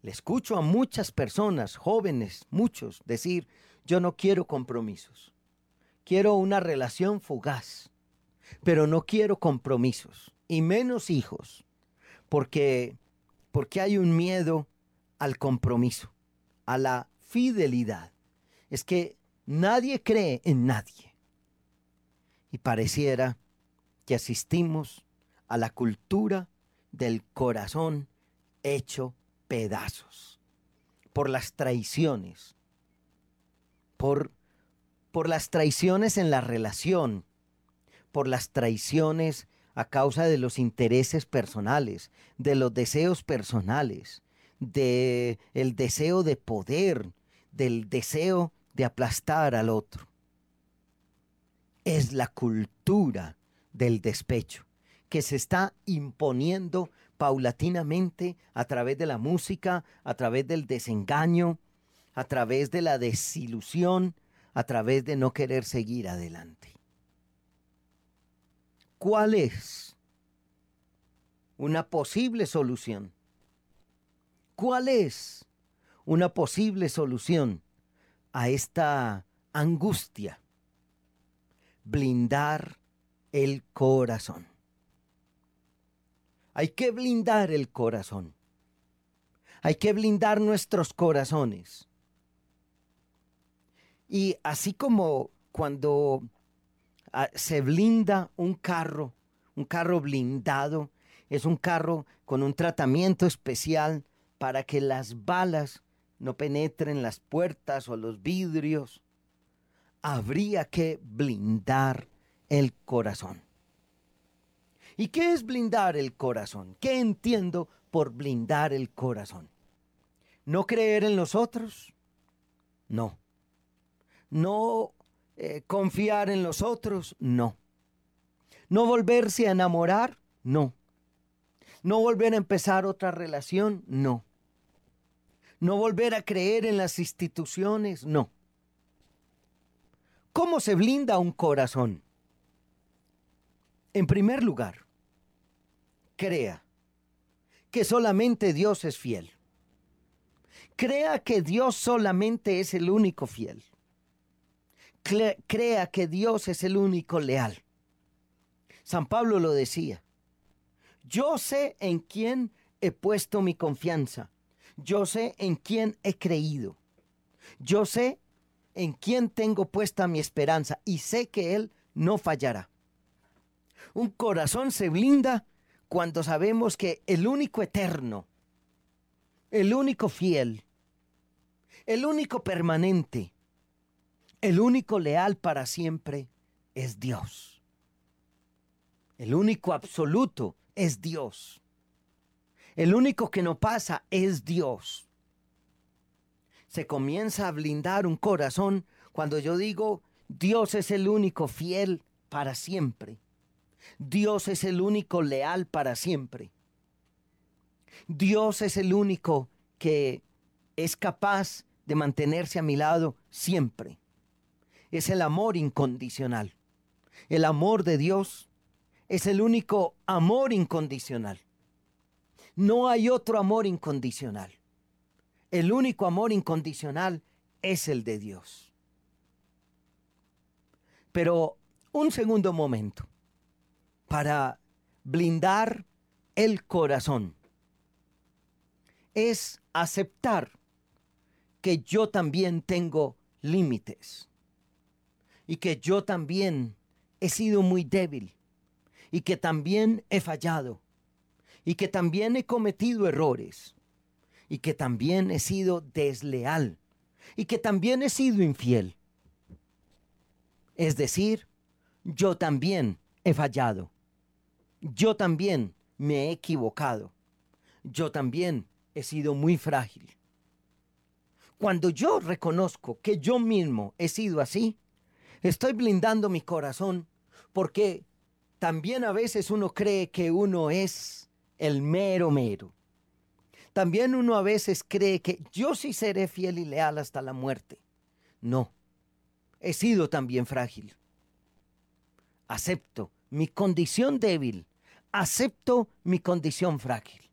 Le escucho a muchas personas, jóvenes, muchos, decir, yo no quiero compromisos. Quiero una relación fugaz, pero no quiero compromisos, y menos hijos, porque, porque hay un miedo al compromiso, a la fidelidad. Es que nadie cree en nadie. Y pareciera que asistimos a la cultura del corazón hecho pedazos por las traiciones, por las traiciones en la relación, por las traiciones a causa de los intereses personales, de los deseos personales, de el deseo de poder, del deseo de aplastar al otro. Es la cultura del despecho que se está imponiendo paulatinamente a través de la música, a través del desengaño, a través de la desilusión, a través de no querer seguir adelante. ¿Cuál es una posible solución? ¿Cuál es una posible solución a esta angustia? Blindar el corazón. Hay que blindar el corazón. Hay que blindar nuestros corazones. Y así como cuando se blinda un carro blindado, es un carro con un tratamiento especial para que las balas no penetren las puertas o los vidrios. Habría que blindar el corazón. ¿Y qué es blindar el corazón? ¿Qué entiendo por blindar el corazón? ¿No creer en los otros? No. ¿No confiar en los otros? No. ¿No volverse a enamorar? No. ¿No volver a empezar otra relación? No. ¿No volver a creer en las instituciones? No. ¿Cómo se blinda un corazón? En primer lugar, crea que solamente Dios es fiel. Crea que Dios solamente es el único fiel. Crea que Dios es el único leal. San Pablo lo decía. Yo sé en quién he puesto mi confianza. Yo sé en quién he creído. Yo sé en quién tengo puesta mi esperanza y sé que Él no fallará. Un corazón se blinda cuando sabemos que el único eterno, el único fiel, el único permanente, el único leal para siempre es Dios. El único absoluto es Dios. El único que no pasa es Dios. Se comienza a blindar un corazón cuando yo digo, Dios es el único fiel para siempre. Dios es el único leal para siempre. Dios es el único que es capaz de mantenerse a mi lado siempre. Es el amor incondicional. El amor de Dios es el único amor incondicional. No hay otro amor incondicional. El único amor incondicional es el de Dios. Pero un segundo momento para blindar el corazón es aceptar que yo también tengo límites y que yo también he sido muy débil y que también he fallado y que también he cometido errores y que también he sido desleal y que también he sido infiel. Es decir, yo también he fallado. Yo también me he equivocado. Yo también he sido muy frágil. Cuando yo reconozco que yo mismo he sido así, estoy blindando mi corazón porque también a veces uno cree que uno es el mero mero. También uno a veces cree que yo sí seré fiel y leal hasta la muerte. No, he sido también frágil. Acepto mi condición débil. Acepto mi condición frágil.